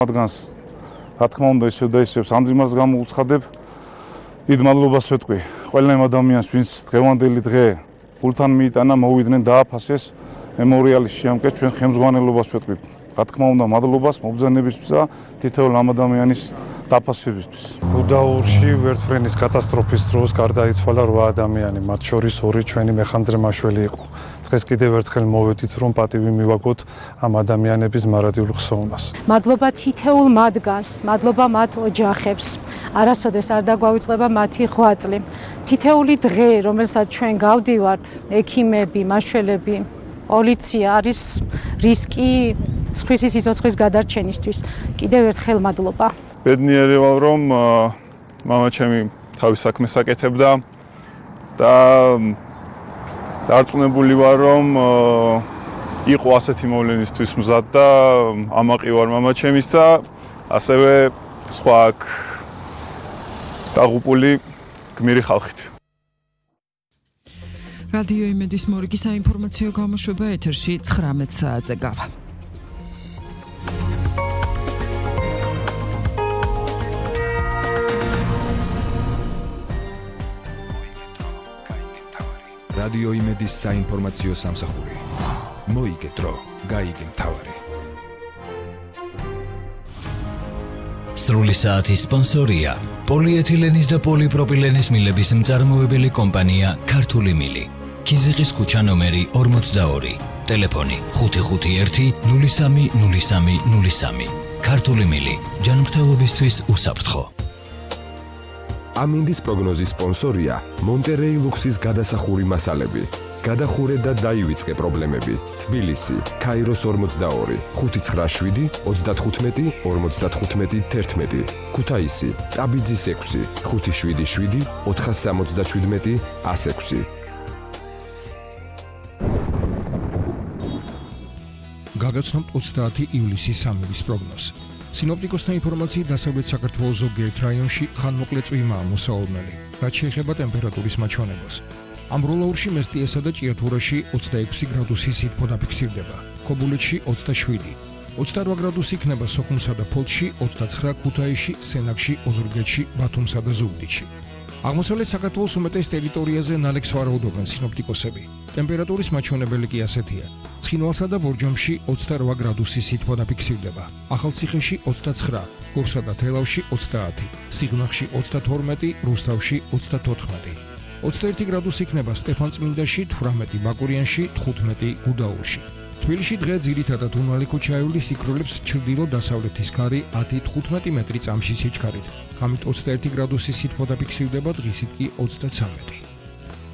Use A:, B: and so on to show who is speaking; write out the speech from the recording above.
A: მათგანს რა თქმა უნდა ისევ და ისევ სამძიმარს გამოვუცხადებ. დიდ მადლობას ვეთქვი ყველა იმ ადამიანს, ვინც დღევანდელი დღე გულთან მიიტანა, მოვიდნენ, დააფასეს მემორიალის შეამკეთ. ჩვენ ხელმძღვანელობას ვეთქვი. რა თქმა უნდა, მადლობას მობრძანებისთვის და თითოეულ ამ ადამიანის დაფასებისთვის.
B: გუდაურში ვერტმფრენის კატასტროფის დროს გარდაიცვალა 8 ადამიანი, მათ შორის 2 ჩვენი მეხანძრე მაშველი იყო. დღეს კიდევ ერთხელ მოვედით, რომ პატივი მივაგოთ ამ ადამიანების მარადიულ ხსოვნას.
C: მადლობა თითოეულ მათგანს, მადლობა მათ ოჯახებს. არასოდეს არ დაგვავიწყდება მათი ღვაწლი. თითოეული დღე, რომელსაც ჩვენ გავდივართ, ექიმები, მაშველები, პოლიცია არის რისკი სხვისი სიცოცხლის გადარჩენისთვის. კიდევ ერთხელ მადლობა.
D: ბედნიერი ვარ, რომ მამაჩემი თავის საქმეს აკეთებდა და დარწმუნებული ვარ, რომ იყო ასეთი მოვლენისთვის მზად და ამაყი ვარ მამაჩემის და ასევე სხვა აქ დაღუპული გმირი ხალხით.
E: რადიო იმედის მორიგი საინფორმაციო გამოშვება ეთერში 19 საათზე გავა.
F: რადიო იმედის საინფორმაციო სამსახური. მოიგე დრო, გაიგე მთავარი.
G: სრული საათის სპონსორია პოლიეთილენის და პოლიპროპილენის მილების მწარმოებელი კომპანია ქართული მილი. ქიზიყის ქუჩა ნომერი 42. ტელეფონი 551 03 03 03. ქართული მილი. ჯანმრთელობისთვის უსაფრთხო.
F: ამინდის პროგნოზის სპონსორია მონტერეი ლუქსის გადასახური მასალები. გადახურე და დაივიწყე პრობლემები. თბილისი, ქაიროს 42, 597, 35, 55, 11. ქუთაისი, ტაბიძის 6, 577, 477, 106.
H: გაგაცნობთ 30 ივლისის სამების პროგნოზი. სინოპტიკოსთა ინფორმაციით დასავლეთ საქართველოს ზოგიერთ რაიონში ხანმოკლე წვიმაა მოსაურნელი, რაც შეეხება ტემპერატურის მაჩვენებას. ამბროლაურში, მესტიესა და ჭიათურაში 26 გრადუსი სითბო დაფიქსირდება, ქობულეთში 27, 28 გრადუსი იქნება სოხუმსა და ფოთში, 29 ქუთაისში, სენაკში, ოზურგეთში, ბათუმსა და ზუგდიდში. აღმოსავლეთ საქართველოს უმეტეს ტერიტორიაზე ნალექს ვარაუდობენ სინოპტიკოსები. ტემპერატურის მაჩვენებელი კი ასეთია. ცხინვალსა და ბორჯომში 28 გრადუსი სითბო დაფიქსირდება, ახალციხეში 29, გორსა და თელავში 30, სიღნაღში 32, რუსთავში 34. 21 გრადუსი იქნება სტეფანწმინდაში, 18 ბაკურიანში, 15 გუდაურში. თბილისში დღე ძირითადად უნვალი ქუჩაეული სიკროლებს ჩრდილო-დასავლეთის ქარი 10-15 მეტრი წამში სიჩქარით. ღამით 21 გრადუსი სითბო დაფიქსირდება, დღისით კი 33.